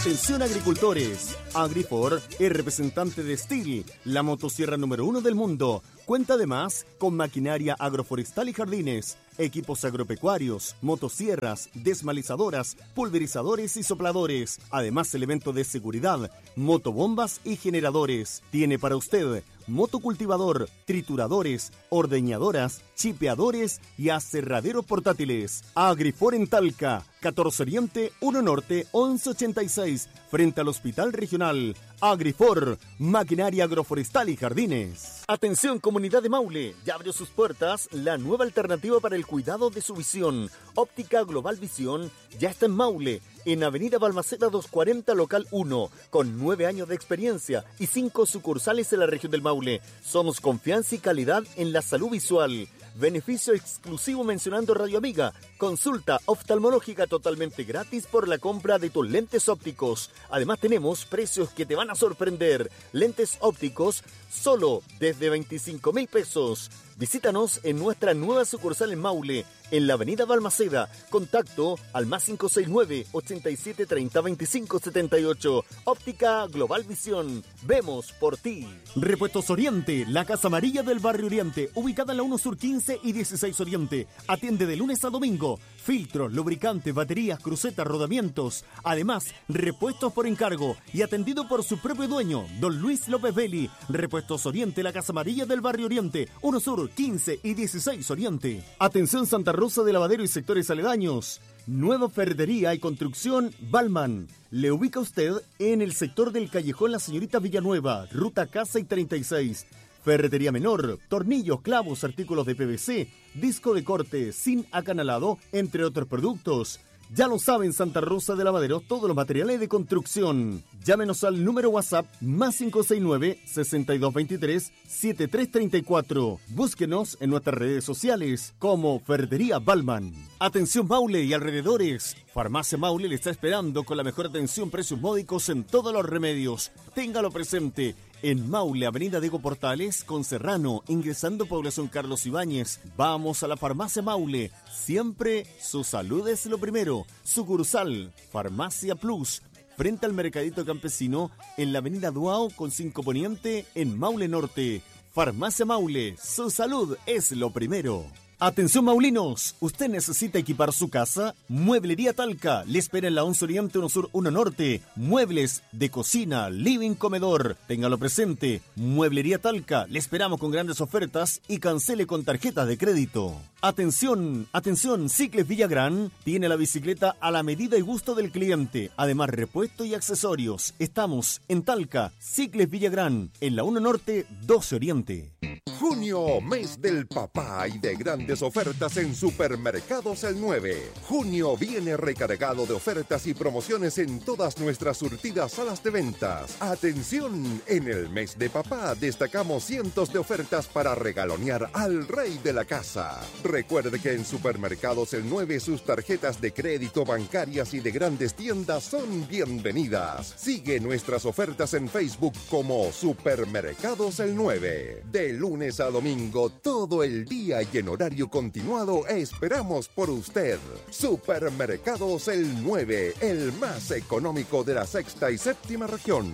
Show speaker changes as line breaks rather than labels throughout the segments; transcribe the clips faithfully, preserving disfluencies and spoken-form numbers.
Atención agricultores, Agrifor es representante de Stihl, la motosierra número uno del mundo. Cuenta además con maquinaria agroforestal y jardines, equipos agropecuarios, motosierras, desmalizadoras, pulverizadores y sopladores. Además, elementos de seguridad, motobombas y generadores. Tiene para usted motocultivador, trituradores, ordeñadoras, chipeadores y aserraderos portátiles. Agrifor en Talca, catorce Oriente, uno Norte, once ochenta y seis, frente al Hospital Regional. Agrifor, maquinaria agroforestal y jardines. Atención comunidad de Maule, ya abrió sus puertas la nueva alternativa para el cuidado de su visión. Óptica Global Visión ya está en Maule, en Avenida Balmaceda doscientos cuarenta, local uno, con nueve años de experiencia y cinco sucursales en la región del Maule. Somos confianza y calidad en la salud visual. Beneficio exclusivo mencionando Radio Amiga. Consulta oftalmológica totalmente gratis por la compra de tus lentes ópticos. Además tenemos precios que te van a sorprender. Lentes ópticos solo desde veinticinco mil pesos. Visítanos en nuestra nueva sucursal en Maule, en la avenida Balmaceda. Contacto al más cinco seis nueve, ochenta y siete treinta, veinticinco setenta y ocho. Óptica Global Visión. Vemos por ti. Repuestos Oriente, la Casa Amarilla del Barrio Oriente, ubicada en la uno Sur quince y dieciséis Oriente. Atiende de lunes a domingo. Filtros, lubricantes, baterías, crucetas, rodamientos. Además, repuestos por encargo y atendido por su propio dueño, don Luis López Belli. Repuestos Oriente, la Casa Amarilla del Barrio Oriente, uno Sur quince y dieciséis Oriente. Atención Santa Rosa de Lavadero y sectores aledaños. Nueva ferretería y construcción Balman. Le ubica usted en el sector del Callejón La Señorita Villanueva, ruta Casa y treinta y seis. Ferretería menor, tornillos, clavos, artículos de P V C, disco de corte, zinc acanalado, entre otros productos. Ya lo saben, Santa Rosa de Lavadero, todos los materiales de construcción. Llámenos al número WhatsApp más cinco seis nueve, seis dos dos tres, siete tres tres cuatro. Búsquenos en nuestras redes sociales como Ferretería Balman. Atención Maule y alrededores. Farmacia Maule le está esperando con la mejor atención, precios módicos en todos los remedios. Téngalo presente. En Maule, Avenida Diego Portales, con Serrano, ingresando Población Carlos Ibáñez. Vamos a la Farmacia Maule. Siempre su salud es lo primero. Sucursal, Farmacia Plus, frente al Mercadito Campesino, en la Avenida Duao, con cinco Poniente, en Maule Norte. Farmacia Maule, su salud es lo primero. Atención maulinos, ¿usted necesita equipar su casa? Mueblería Talca, le espera en la once Oriente, uno Sur, uno Norte. Muebles de cocina, living, comedor. Téngalo presente. Mueblería Talca, le esperamos con grandes ofertas y cancele con tarjetas de crédito. Atención, atención, Cicles Villagrán tiene la bicicleta a la medida y gusto del cliente. Además, repuesto y accesorios. Estamos en Talca, Cicles Villagrán, en la uno Norte, doce Oriente.
Junio, mes del papá y de grandes ofertas en Supermercados El nueve. Junio viene recargado de ofertas y promociones en todas nuestras surtidas salas de ventas. Atención, en el mes de papá destacamos cientos de ofertas para regalonear al rey de la casa. Recuerde que en Supermercados El nueve sus tarjetas de crédito, bancarias y de grandes tiendas son bienvenidas. Sigue nuestras ofertas en Facebook como Supermercados El nueve. De lunes a domingo, todo el día y en horario continuado, esperamos por usted. Supermercados El nueve, el más económico de la sexta y séptima región.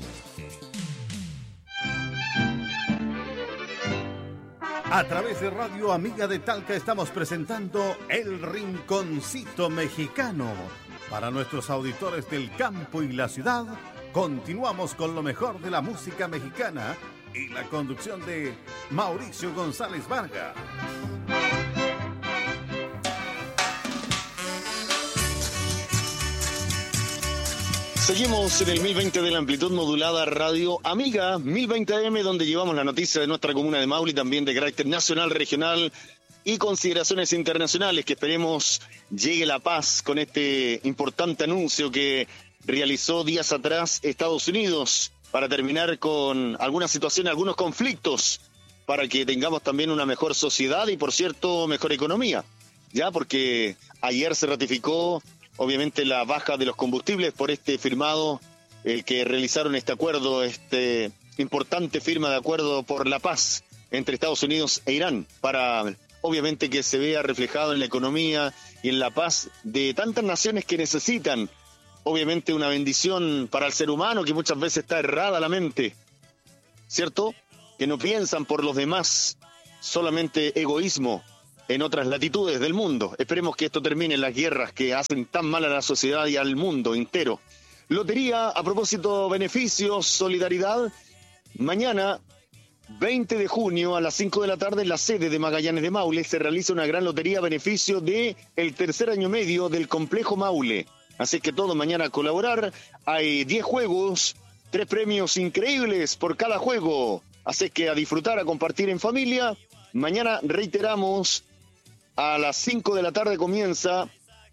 A través de Radio Amiga de Talca estamos presentando El Rinconcito Mexicano. Para nuestros auditores del campo y la ciudad, continuamos con lo mejor de la música mexicana y la conducción de Mauricio González Vargas.
Seguimos en el mil veinte de la amplitud modulada Radio Amiga, mil veinte A M, donde llevamos la noticia de nuestra comuna de Maule, también de carácter nacional, regional y consideraciones internacionales, que esperemos llegue la paz con este importante anuncio que realizó días atrás Estados Unidos para terminar con algunas situaciones, algunos conflictos, para que tengamos también una mejor sociedad y, por cierto, mejor economía. Ya, porque ayer se ratificó obviamente la baja de los combustibles por este firmado, el que realizaron este acuerdo, este importante firma de acuerdo por la paz entre Estados Unidos e Irán, para obviamente que se vea reflejado en la economía y en la paz de tantas naciones que necesitan obviamente una bendición para el ser humano, que muchas veces está errada la mente, ¿cierto? Que no piensan por los demás, solamente egoísmo en otras latitudes del mundo. Esperemos que esto termine en las guerras que hacen tan mal a la sociedad y al mundo entero. Lotería, a propósito, beneficios, solidaridad. Mañana, veinte de junio, a las cinco de la tarde, en la sede de Magallanes de Maule, se realiza una gran lotería a beneficio de el tercer año medio del Complejo Maule. Así que todos mañana a colaborar. Hay diez juegos, tres premios increíbles por cada juego. Así que a disfrutar, a compartir en familia. Mañana reiteramos, a las cinco de la tarde comienza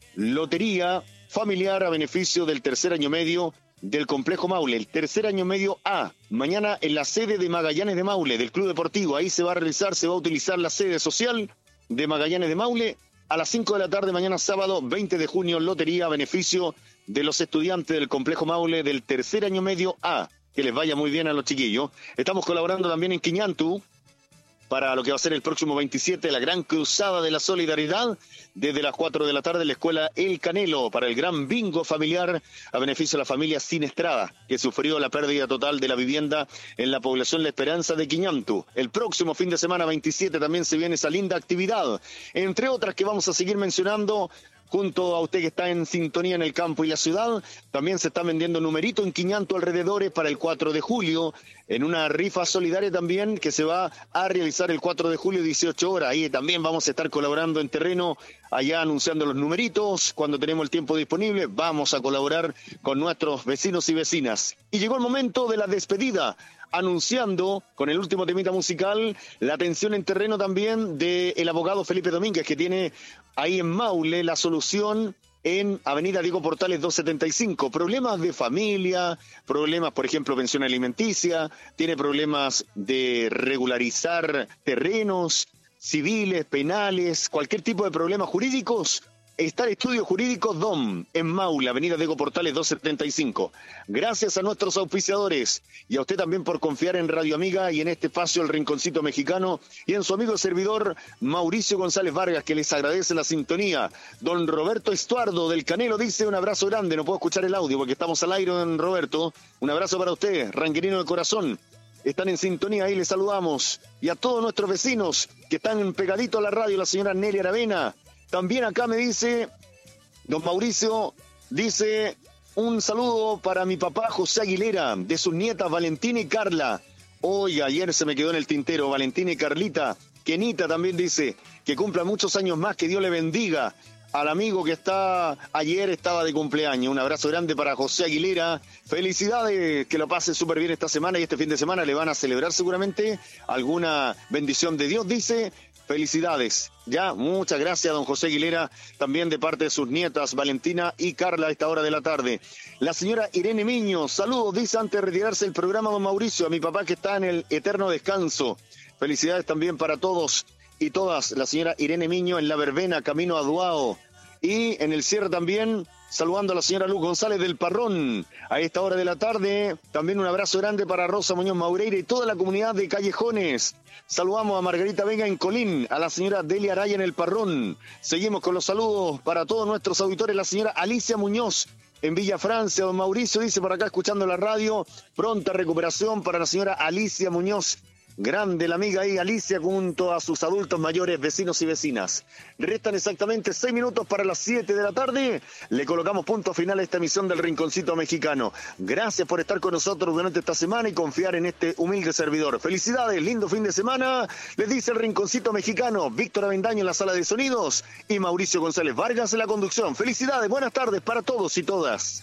lotería familiar a beneficio del tercer año medio del Complejo Maule, el tercer año medio A. Mañana en la sede de Magallanes de Maule, del Club Deportivo. Ahí se va a realizar, se va a utilizar la sede social de Magallanes de Maule. A las cinco de la tarde, mañana sábado, veinte de junio, lotería a beneficio de los estudiantes del Complejo Maule del tercer año medio A. Que les vaya muy bien a los chiquillos. Estamos colaborando también en Quiñantú para lo que va a ser el próximo veintisiete, la gran cruzada de la solidaridad, desde las cuatro de la tarde en la escuela El Canelo, para el gran bingo familiar a beneficio de la familia Sinestrada, que sufrió la pérdida total de la vivienda en la población La Esperanza de Quiñantú. El próximo fin de semana veintisiete también se viene esa linda actividad, entre otras que vamos a seguir mencionando. Junto a usted que está en sintonía en el campo y la ciudad, también se está vendiendo numerito en Quiñantú alrededores para el cuatro de julio, en una rifa solidaria también que se va a realizar el cuatro de julio, dieciocho horas. Ahí también vamos a estar colaborando en terreno, allá anunciando los numeritos. Cuando tenemos el tiempo disponible, vamos a colaborar con nuestros vecinos y vecinas. Y llegó el momento de la despedida, anunciando con el último temita musical la atención en terreno también del abogado Felipe Domínguez, que tiene ahí en Maule la solución en Avenida Diego Portales doscientos setenta y cinco. Problemas de familia, problemas, por ejemplo, pensión alimenticia, tiene problemas de regularizar terrenos civiles, penales, cualquier tipo de problemas jurídicos. Está el Estudio Jurídico D O M en Maule, Avenida Diego Portales doscientos setenta y cinco. Gracias a nuestros auspiciadores y a usted también por confiar en Radio Amiga y en este espacio El Rinconcito Mexicano y en su amigo servidor Mauricio González Vargas, que les agradece la sintonía. Don Roberto Estuardo del Canelo dice un abrazo grande, no puedo escuchar el audio porque estamos al aire, don Roberto. Un abrazo para usted, ranquerino de corazón. Están en sintonía, ahí les saludamos. Y a todos nuestros vecinos que están pegaditos a la radio, la señora Nelly Aravena. También acá me dice, don Mauricio, dice, un saludo para mi papá José Aguilera, de sus nietas Valentina y Carla. Hoy, ayer se me quedó en el tintero, Valentina y Carlita. Kenita también dice, que cumpla muchos años más, que Dios le bendiga. Al amigo que está, ayer estaba de cumpleaños. Un abrazo grande para José Aguilera. Felicidades, que lo pase súper bien esta semana y este fin de semana le van a celebrar seguramente alguna bendición de Dios, dice. Felicidades, ya, muchas gracias don José Aguilera, también de parte de sus nietas Valentina y Carla a esta hora de la tarde. La señora Irene Miño, saludos, dice antes de retirarse el programa don Mauricio, a mi papá que está en el eterno descanso. Felicidades también para todos y todas, la señora Irene Miño en La Verbena, camino a Duao. Y en el cierre también, saludando a la señora Luz González del Parrón, a esta hora de la tarde. También un abrazo grande para Rosa Muñoz Maureira y toda la comunidad de Callejones. Saludamos a Margarita Vega en Colín, a la señora Delia Araya en el Parrón. Seguimos con los saludos para todos nuestros auditores. La señora Alicia Muñoz en Villa Francia. Don Mauricio dice por acá escuchando la radio, pronta recuperación para la señora Alicia Muñoz. Grande la amiga ahí, Alicia, junto a sus adultos mayores, vecinos y vecinas. Restan exactamente seis minutos para las siete de la tarde. Le colocamos punto final a esta emisión del Rinconcito Mexicano. Gracias por estar con nosotros durante esta semana y confiar en este humilde servidor. Felicidades, lindo fin de semana. Les dice el Rinconcito Mexicano, Víctor Avendaño en la sala de sonidos y Mauricio González Vargas en la conducción. Felicidades, buenas tardes para todos y todas.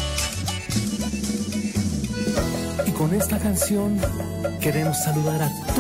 Con esta canción queremos saludar a